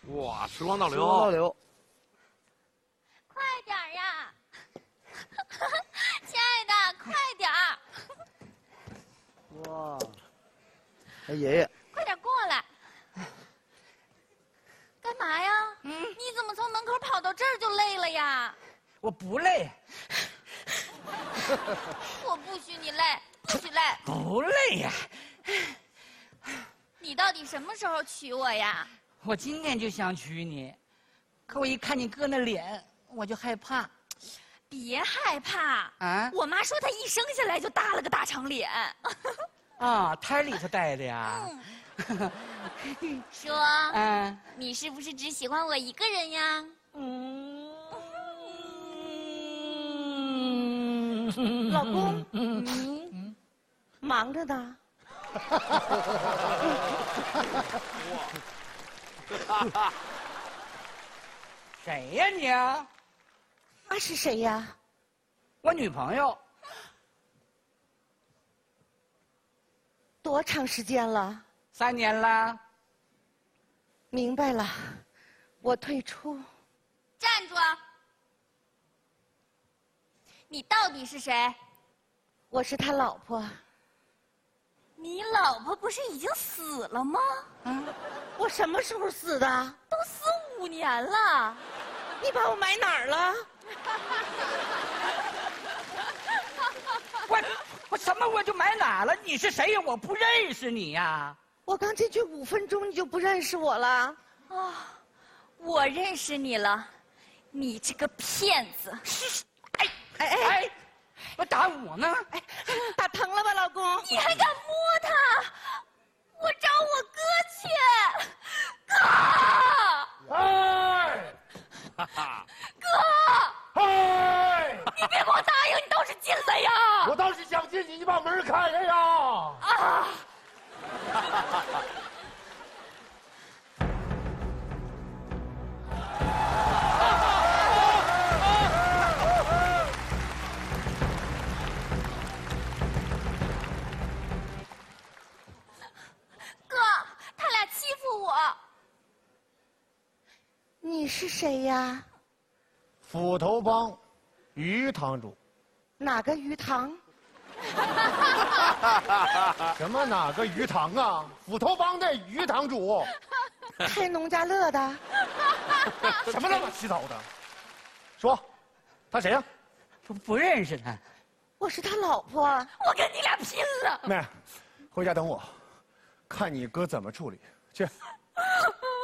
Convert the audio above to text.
哇，时光倒流， 时光倒流。 快点儿呀，亲爱的，快点儿！ 哇，哎，爷爷， 快点过来！干嘛呀？你怎么从门口跑到这儿就累了呀？ 我不累， 我不许你累，不许累！ 不累呀。 你到底什么时候娶我呀？ 我今天就想娶你，可我一看你哥那脸，我就害怕。 别害怕啊！ 我妈说她一生下来就大了个大长脸。 啊，胎里头带的呀。 说，你是不是只喜欢我一个人呀？ 老公，忙着呢。 谁呀你啊？ 那是谁呀？ 我女朋友。 多长时间了 ？3年了。 明白了，我退出。 站住！你到底是谁？ 我是他老婆。 你老婆不是已经死了吗？ 我什么时候死的？ 都4、5年了。 你把我埋哪儿了？ 我什么我就埋哪了？你是谁呀？我不认识你呀。 我刚进去5分钟，你就不认识我了？ 我认识你了，你这个骗子！ 哎，我打我呢？ 打疼了吧，老公？ 你还敢摸他？我找我哥去！哥！哥！你别给我答应，你倒是进来呀！ 我倒是想进去，你把门开开呀！ 哥，他俩欺负我。 你是谁呀？ 斧头帮于堂主。 哪个鱼塘？ 什么哪个鱼塘啊？斧头帮的于堂主。 开农家乐的。 什么乱七八糟的？说，他谁呀？ 不认识他。 我是他老婆。 我跟你俩拼了！ 妹，回家等我，看你哥怎么处理。去。